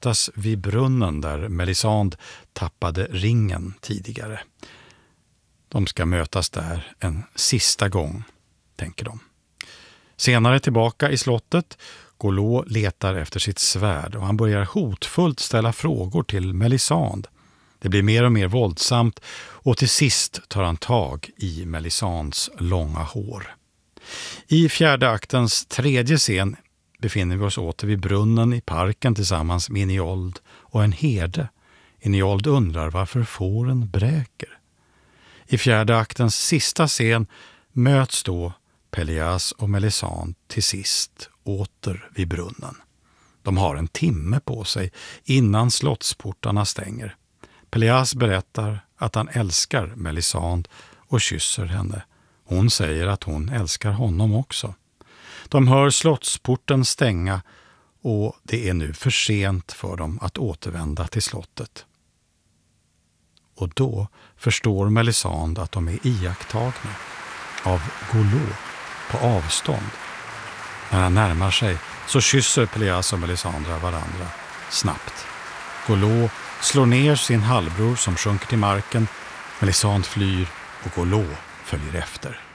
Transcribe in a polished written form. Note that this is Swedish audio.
mötas vid brunnen där Melisande tappade ringen tidigare. De ska mötas där en sista gång, tänker de. Senare tillbaka i slottet, Golå letar efter sitt svärd och han börjar hotfullt ställa frågor till Melisande. Det blir mer och mer våldsamt och till sist tar han tag i Melisandes långa hår. I fjärde aktens tredje scen befinner vi oss åter vid brunnen i parken tillsammans med Ineold och en herde. Ineold undrar varför fåren bräker. I fjärde aktens sista scen möts då Pelias och Melisande till sist åter vid brunnen. De har en timme på sig innan slottsportarna stänger. Pelias berättar att han älskar Melisande och kysser henne. Hon säger att hon älskar honom också. De hör slottsporten stänga och det är nu för sent för dem att återvända till slottet. Och då förstår Melisande att de är iakttagna av Golå på avstånd. När han närmar sig så kysser Pelias och Melisandre varandra snabbt. Golå slår ner sin halvbror som sjunker till marken. Melisande flyr och Golå följer efter.